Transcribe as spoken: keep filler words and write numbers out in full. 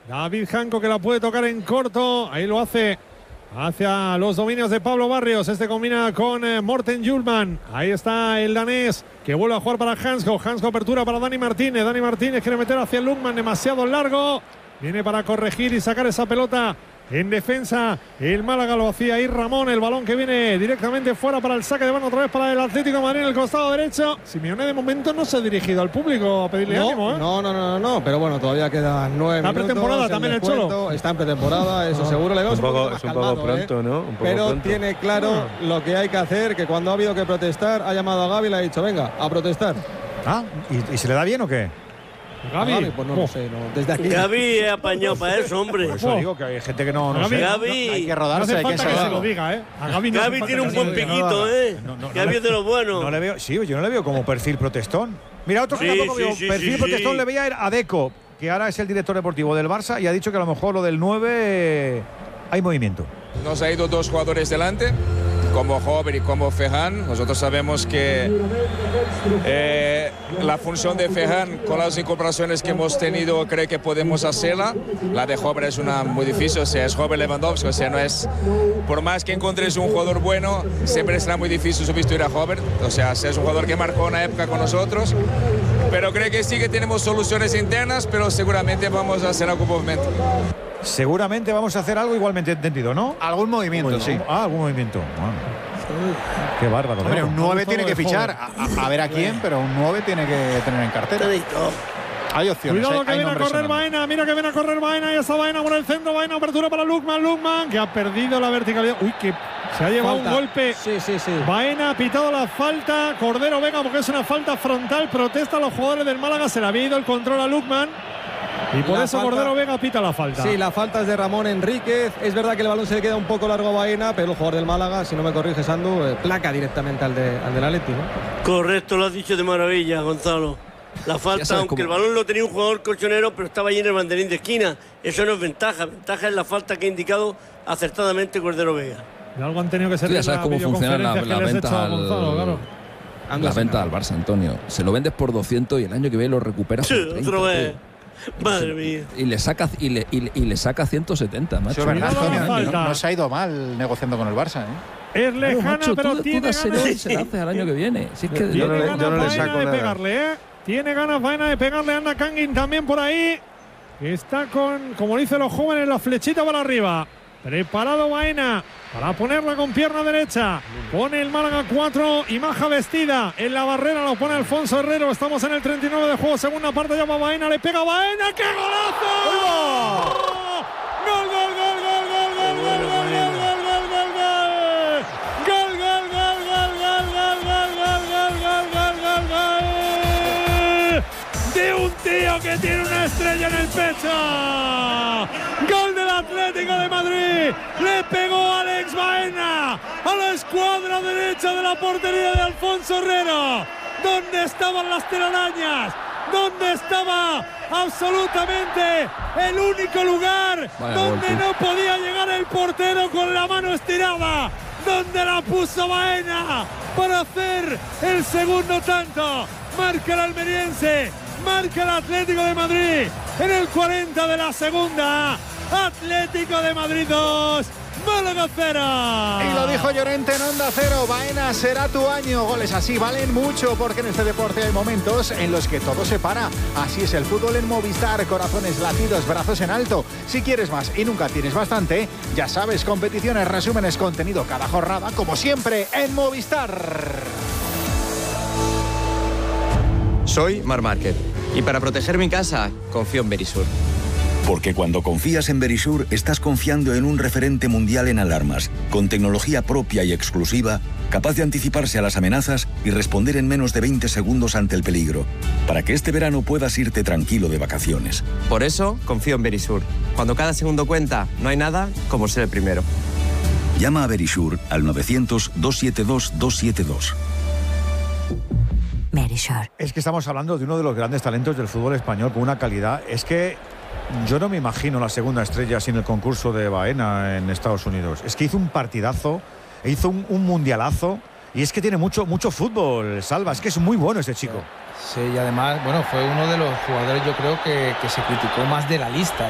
David Janco, que la puede tocar en corto. Ahí lo hace hacia los dominios de Pablo Barrios. Este combina con eh, Morten Hjulman. Ahí está el danés, que vuelve a jugar para Hansko. Hansko apertura para Dani Martínez. Dani Martínez quiere meter hacia Lukman, demasiado largo. Viene para corregir y sacar esa pelota en defensa. El Málaga lo hacía ahí Ramón. El balón que viene directamente fuera para el saque de mano otra vez para el Atlético de Madrid en el costado derecho. Simeone de momento no se ha dirigido al público a pedirle no, ánimo, ¿eh? No, no, no, no, pero bueno, todavía quedan nueve minutos. Está pretemporada también el Cholo. Está en pretemporada, eso no. seguro. Le vemos un poco, un es un calmado, poco pronto, ¿eh? ¿no? Un poco pero pronto. Tiene claro ah. lo que hay que hacer, que cuando ha habido que protestar, ha llamado a Gavi y le ha dicho, venga, a protestar. Ah, ¿y, y se le da bien o qué? Gavi, Gavi, pues no oh. lo sé, no. Desde aquí. Gavi es apañado para eso, hombre. Por eso digo que hay gente que no, no Gavi, sé. Gavi, No, hay que no rodarse, hace hay que falta que se lo saberlo. diga, ¿eh? A Gavi, no Gavi tiene un buen piquito, ¿eh? No, no, no Gavi le- es de los buenos. No le veo, sí, yo no le veo como perfil protestón. Mira, otro que Sí, tampoco sí, veo sí, perfil sí, protestón sí. le veía a Deco, que ahora es el director deportivo del Barça y ha dicho que a lo mejor lo del nueve eh, hay movimiento. Nos ha ido dos jugadores delante, como Hover y como Fehan. Nosotros sabemos que eh, la función de Fehan, con las incorporaciones que hemos tenido, creo que podemos hacerla. La de Hover es una muy difícil, o sea, es Hover Lewandowski, o sea, no es... Por más que encontres un jugador bueno, siempre será muy difícil sustituir a Hover. O sea, es un jugador que marcó una época con nosotros. Pero creo que sí que tenemos soluciones internas, pero seguramente vamos a hacer algún movimiento. Seguramente vamos a hacer algo igualmente entendido, ¿no? Algún movimiento, Bueno, sí. Ah, algún movimiento. Bueno. Qué bárbaro. Hombre, Deco. un nueve Vamos tiene todo que de fichar. joven. A, a ver a quién, pero un nueve tiene que tener en cartera. Hay opciones. Cuidado hay, que hay viene a nombres correr sonando. Baena, mira que viene a correr Baena y está Baena por el centro, Baena apertura para Lukman, Lukman que ha perdido la verticalidad. Uy, que se ha llevado Falta. un golpe. Sí, sí, sí. Baena ha pitado la falta, Cordero Vega porque es una falta frontal, protesta a los jugadores del Málaga, se le había ido el control a Lukman y por La eso falta. Cordero Vega pita la falta. Sí, la falta es de Ramón Enríquez. Es verdad que el balón se le queda un poco largo a Baena, pero el jugador del Málaga, si no me corriges, Andu, eh, placa directamente al, de, al del Atleti, ¿no? Correcto, lo has dicho de maravilla, Gonzalo. La falta, aunque el balón lo tenía un jugador colchonero, pero estaba allí en el banderín de esquina. Eso no es ventaja. Ventaja es la falta que ha indicado acertadamente Cordero Vega. De algo han tenido que ser Tú ya sabes cómo funcionan las la ventas al, claro. la venta al Barça, Antonio. Se lo vendes por doscientos y el año que viene lo recuperas por treinta. Otra vez. Tío. Madre mía. Y le saca, y le, y le, y le saca ciento setenta, macho. Eso es verdad, Cuidado, Antonio. falta. No, no se ha ido mal negociando con el Barça, ¿eh? Es Claro, lejana, macho, pero tú, tiene tú dáselo ganas. y se la haces al año que viene. Si es que Yo Tiene no le- ganas yo no le Baena saco de nada. pegarle, ¿eh? Tiene ganas Baena de pegarle a Anna Kangin también por ahí. Está con, como dicen los jóvenes, la flechita para arriba. Preparado Baena para ponerla con pierna derecha. Pone el Málaga cuatro y Maja vestida. En la barrera lo pone Alfonso Herrero. Estamos en el treinta y nueve de juego. Segunda parte, llama Baena. Le pega Baena. ¡Qué golazo! ¡Gol, gol, gol, gol, gol, gol, gol, gol, gol, gol, gol, gol, gol! ¡Gol, gol, gol, gol, gol, gol, gol, gol, gol, gol, gol, gol, gol! De un tío que tiene una estrella en el pecho. Gol del Atlético de Madrid. Le pegó Alex Baena a la escuadra derecha de la portería de Alfonso Herrero. ¿Dónde estaban las telarañas? ¿Dónde estaba absolutamente el único lugar Vaya donde golpe. no podía llegar el portero con la mano estirada? ¿Dónde la puso Baena para hacer el segundo tanto? Marca el almeriense, marca el Atlético de Madrid en el cuarenta de la segunda. Atlético de Madrid dos, Málaga cero. Y lo dijo Llorente en Onda Cero. Baena, será tu año. Goles así valen mucho porque en este deporte hay momentos en los que todo se para. Así es el fútbol en Movistar. Corazones latidos, brazos en alto. Si quieres más y nunca tienes bastante, ya sabes, competiciones, resúmenes, contenido cada jornada, como siempre, en Movistar. Soy Marc Márquez y para proteger mi casa confío en Verisur. Porque cuando confías en Verisur, estás confiando en un referente mundial en alarmas, con tecnología propia y exclusiva, capaz de anticiparse a las amenazas y responder en menos de veinte segundos ante el peligro, para que este verano puedas irte tranquilo de vacaciones. Por eso confío en Verisur. Cuando cada segundo cuenta, no hay nada como ser el primero. Llama a Verisur al novecientos, doscientos setenta y dos, doscientos setenta y dos. Verisur. Es que estamos hablando de uno de los grandes talentos del fútbol español con una calidad. Es que yo no me imagino la segunda estrella sin el concurso de Baena en Estados Unidos. Es que hizo un partidazo, hizo un, un mundialazo y es que tiene mucho, mucho fútbol, Salva. Es que es muy bueno este chico. Sí, y además, bueno, fue uno de los jugadores, yo creo, que, que se criticó más de la lista.